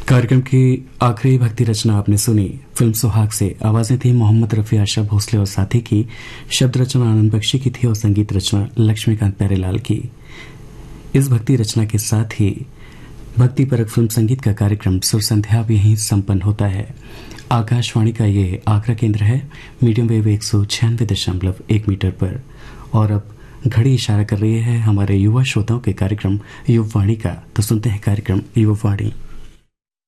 कार्यक्रम की आखिरी भक्ति रचना आपने सुनी फिल्म सुहाग से। आवाजें थी मोहम्मद रफी, आशा भोसले और साथी की। शब्द रचना आनंद बख्शी की थी और संगीत रचना लक्ष्मीकांत प्यारेलाल की। इस भक्ति रचना के साथ ही भक्ति परक फिल्म संगीत का कार्यक्रम सुर संध्या भी यहीं संपन्न होता है। आकाशवाणी का ये आगरा केंद्र है, मीडियम वेव 196.1 मीटर पर। और अब घड़ी इशारा कर रही है हमारे युवा श्रोताओं के कार्यक्रम युववाणी का। तो सुनते हैं कार्यक्रम युववाणी।